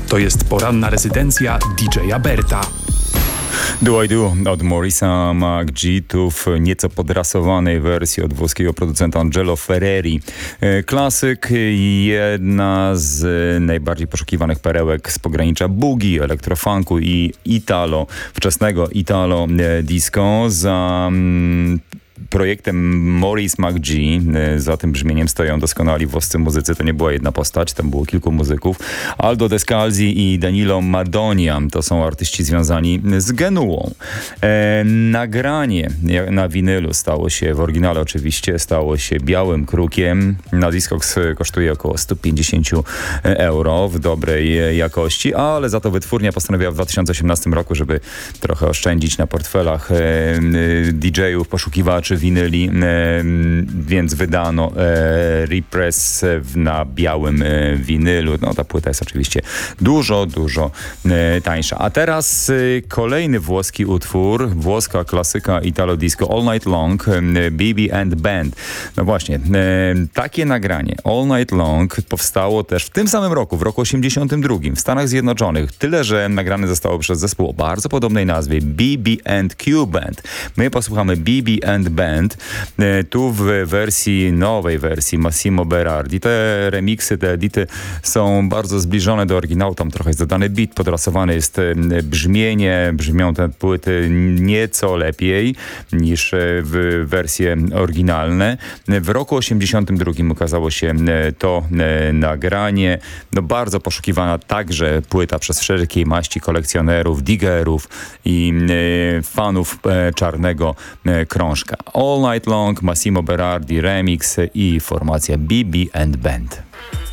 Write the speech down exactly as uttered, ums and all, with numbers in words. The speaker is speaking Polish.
To jest poranna rezydencja D J Berta. Do I Do od Maurice'a McGee tu w nieco podrasowanej wersji od włoskiego producenta Angelo Ferreri. Klasyk, jedna z najbardziej poszukiwanych perełek z pogranicza boogie, elektrofunku i italo, wczesnego italo disco. Za mm, projektem Maurice McGee, za tym brzmieniem stoją doskonali włoscy muzycy. To nie była jedna postać, tam było kilku muzyków. Aldo Descalzi i Danilo Madonia to są artyści związani z Genuą. E, nagranie na winylu stało się, w oryginale oczywiście, stało się białym krukiem. Na Discogs kosztuje około sto pięćdziesiąt euro w dobrej jakości, ale za to wytwórnia postanowiła w dwa tysiące osiemnastym roku, żeby trochę oszczędzić na portfelach e, D J-ów, poszukiwaczy winyli, e, więc wydano e, Repress na białym e, winylu. No ta płyta jest oczywiście dużo, dużo e, tańsza. A teraz e, kolejny włoski utwór, włoska klasyka Italo Disco All Night Long, e, B B and Band. No właśnie, e, takie nagranie All Night Long powstało też w tym samym roku, w roku osiemdziesiątym drugim w Stanach Zjednoczonych. Tyle, że nagrane zostało przez zespół o bardzo podobnej nazwie B B and Q Band. My posłuchamy B B and Band. Tu w wersji, nowej wersji Massimo Berardi. Te remiksy, te edity są bardzo zbliżone do oryginału. Tam trochę jest dodany beat, podrasowane jest brzmienie. Brzmią te płyty nieco lepiej niż w wersje oryginalne. W roku osiemdziesiątym drugim ukazało się to nagranie. No bardzo poszukiwana także płyta przez wszelkiej maści kolekcjonerów, diggerów i fanów czarnego krążka. All Night Long, Massimo Berardi remix i formacja B B and Band.